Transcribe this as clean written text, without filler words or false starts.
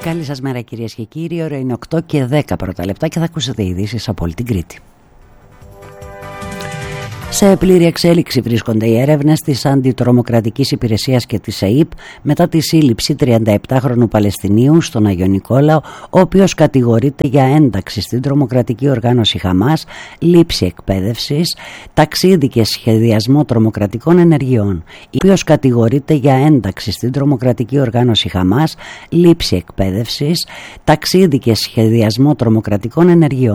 Καλή σας μέρα κυρίες και κύριοι, ώρα είναι 8 και 10 πρώτα λεπτά και θα ακούσετε ειδήσεις από όλη την Κρήτη. Σε πλήρη εξέλιξη βρίσκονται οι έρευνες της Αντιτρομοκρατικής Υπηρεσίας και της ΕΥΠ μετά τη σύλληψη 37χρονου Παλαιστινίου στον Άγιο Νικόλαο, ο οποίος κατηγορείται για ένταξη στην τρομοκρατική οργάνωση Χαμάς, λήψη εκπαίδευσης, ταξίδι και σχεδιασμό τρομοκρατικών ενεργειών. Ο οποίος κατηγορείται για ένταξη στην τρομοκρατική οργάνωση Χαμάς, λήψη εκπαίδευσης, ταξίδι και σχεδιασμό τρομοκρατικών ενεργειών.